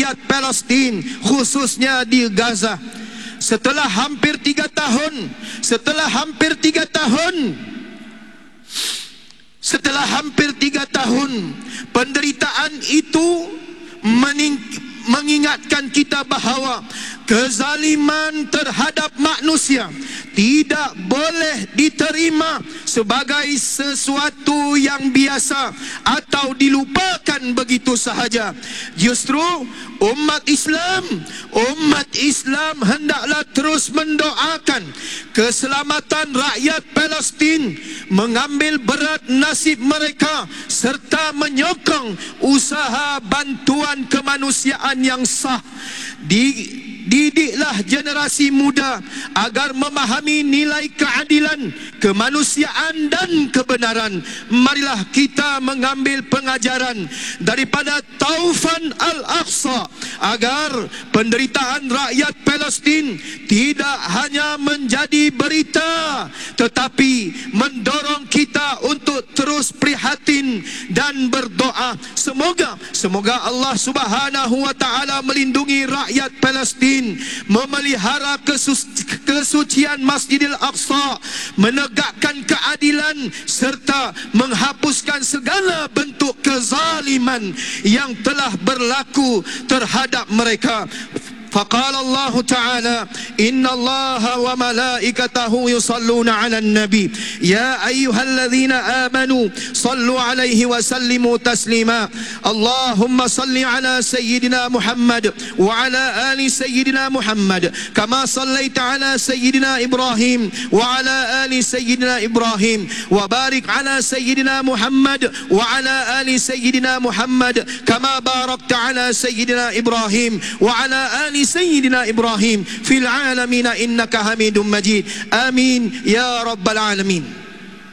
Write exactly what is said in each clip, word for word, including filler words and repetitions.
rakyat Palestin, khususnya di Gaza. Setelah hampir tiga tahun, setelah hampir tiga tahun, setelah hampir tiga tahun, penderitaan itu mening mengingatkan kita bahawa kezaliman terhadap manusia tidak boleh diterima sebagai sesuatu yang biasa atau dilupakan begitu sahaja. Justru umat Islam, umat Islam hendaklah terus mendoakan keselamatan rakyat Palestin, mengambil berat nasib mereka serta menyokong usaha bantuan kemanusiaan yang sah. Di Didiklah generasi muda agar memahami nilai keadilan, kemanusiaan dan kebenaran. Marilah kita mengambil pengajaran daripada Taufan Al-Aqsa agar penderitaan rakyat Palestin tidak hanya menjadi berita, tetapi mendorong kita untuk terus prihatin dan berdoa. Semoga semoga Allah Subhanahu wa taala melindungi rakyat Palestin, memelihara kesus kesucian Masjidil Aqsa, menegakkan keadilan serta menghapuskan segala bentuk kezaliman yang telah berlaku terhadap mereka. فقال الله تعالى إن الله وملائكته يصلون على النبي يا أيها الذين آمنوا صلوا عليه وسلموا تسليما اللهم صل على سيدنا محمد وعلى آل سيدنا محمد كما صليت على سيدنا إبراهيم وعلى آل سيدنا إبراهيم وبارك على سيدنا محمد وعلى آل سيدنا محمد كما باركت على سيدنا إبراهيم وعلى آل سيدنا إبراهيم في العالمين إنك حميد مجيد آمين يا رب العالمين.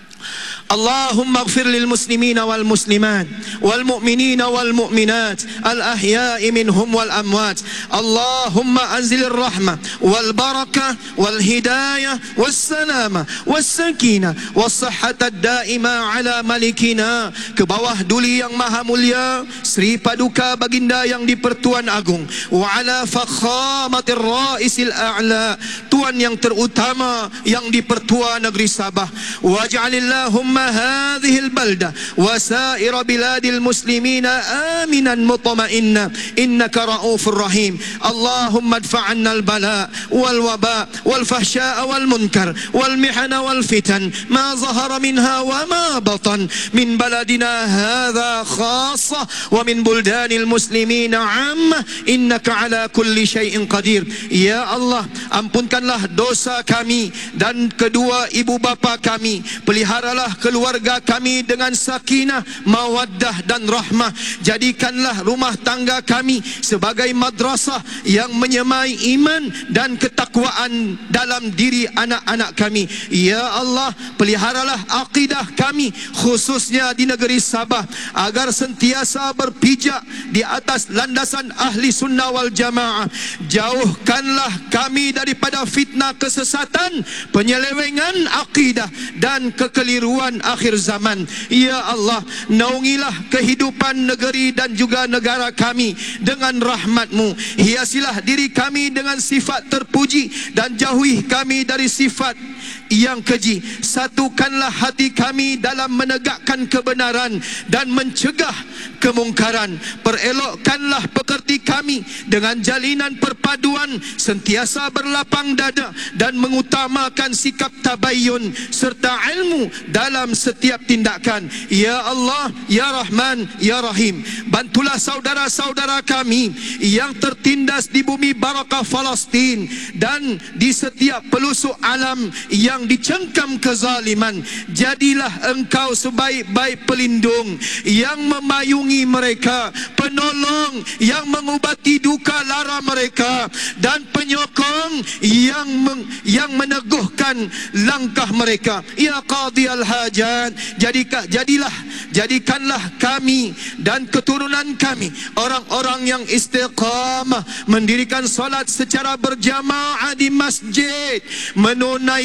اللهم اغفر للمسلمين والمسلمات والمؤمنين والمؤمنات الأحياء منهم والأموات. اللهم أنزل الرحمة والبركة والهداية والسلامة والسكينة والصحة الدائمة على ملكنا. Ke bawah duli yang maha mulia Sri Paduka Baginda yang di-Pertuan Agung, wa ala fakhamatir ra'isil a'la, Tuan yang terutama yang di-Pertua Negeri Sabah. Waj'alillahumma هذه البلدة وسائر بلاد المسلمين آمنا مطمئنا إنك رؤوف رحيم. اللهم ادفع عنا البلاء والوباء والفحشاء والمنكر والمحن والفتن ما ظهر منها وما بطن من بلدنا هذا خاصة ومن بلدان المسلمين عامة إنك على كل شيء قدير. Ya Allah, ampunkanlah dosa kami dan kedua ibu bapa kami. Peliharalah keluarga kami dengan sakinah, mawaddah dan rahmah. Jadikanlah rumah tangga kami sebagai madrasah yang menyemai iman dan ketakwaan dalam diri anak-anak kami. Ya Allah, peliharalah akidah kami khususnya di negeri Sabah agar sentiasa berpijak di atas landasan ahli sunnah wal jamaah. Jauhkanlah kami daripada fitnah kesesatan, penyelewengan akidah dan kekeliruan akhir zaman. Ya Allah, naungilah kehidupan negeri dan juga negara kami dengan rahmat-Mu. Hiasilah diri kami dengan sifat terpuji dan jauhi kami dari sifat yang keji. Satukanlah hati kami dalam menegakkan kebenaran dan mencegah kemungkaran. Perelokkanlah pekerti kami dengan jalinan perpaduan, sentiasa berlapang dada dan mengutamakan sikap tabayyun serta ilmu dalam setiap tindakan. Ya Allah, Ya Rahman, Ya Rahim, bantulah saudara-saudara kami yang tertindas di bumi barakah Palestin dan di setiap pelosok alam yang dicengkam kezaliman. Jadilah Engkau sebaik-baik pelindung yang memayungi mereka, penolong yang mengubati duka lara mereka, dan penyokong yang meng, yang meneguhkan langkah mereka. Ya Qadiyal Hajat, jadikan jadilah jadikanlah kami dan keturunan kami orang-orang yang istiqamah, mendirikan solat secara berjamaah di masjid, menunaikan zakat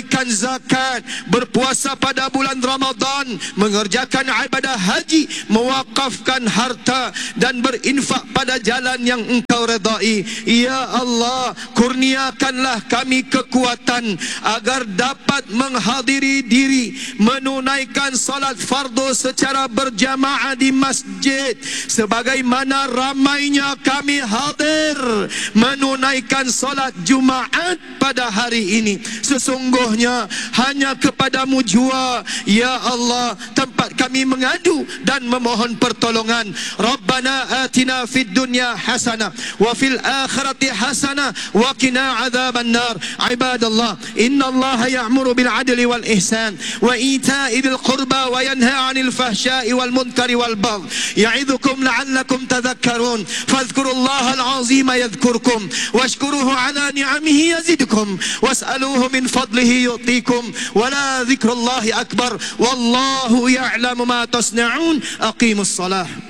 zakat, berpuasa pada bulan Ramadan, mengerjakan ibadah haji, mewakafkan harta dan berinfak pada jalan yang Engkau redai. Ya Allah, kurniakanlah kami kekuatan agar dapat menghadiri diri menunaikan salat fardu secara berjamaah di masjid, sebagaimana ramainya kami hadir menunaikan salat Jumaat pada hari ini. Sesungguhnya hanya kepadamu jua, ya Allah, tempat kami mengadu dan memohon pertolongan. Rabbana atina fid dunya hasanah wa fil akhirati hasanah wa qina adzaban nar. Ibadallah, innallaha ya'muru bil adli wal ihsan wa ita'i bil qurba wa yanha 'anil fahsya'i wal munkari wal baghi ya'idhukum la'allakum tadhakkarun. Fadhkurullaha al-'azima yadhkurkum washkuruhu 'ala ni'amihi yazidkum was'aluhu min fadlihi yu'tikum wa la dhikrullahi akbar wallahu ya'lamu ma tasna'un. Aqimus salah.